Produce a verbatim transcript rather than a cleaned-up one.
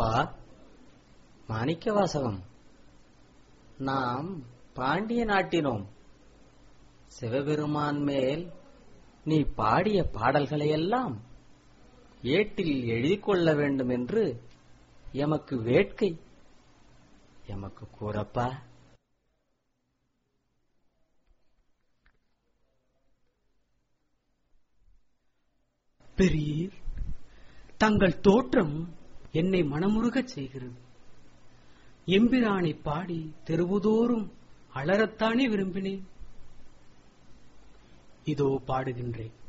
அப்பா மாணிக்கவாசகம், நாம் பாண்டிய நாட்டினோம். சிவபெருமான் மேல் நீ பாடிய பாடல்களையெல்லாம் ஏட்டில் எழுதி கொள்ள வேண்டும் என்று எமக்கு வேட்கை. எமக்கு கூறப்பா. பெரியர், தங்கள் தோற்றம் என்னை மனமுருகச் செய்கிறது. எம்பிரானை பாடி தெருவுதோறும் அலறத்தானே விரும்பினேன். இதோ பாடுகின்றேன்.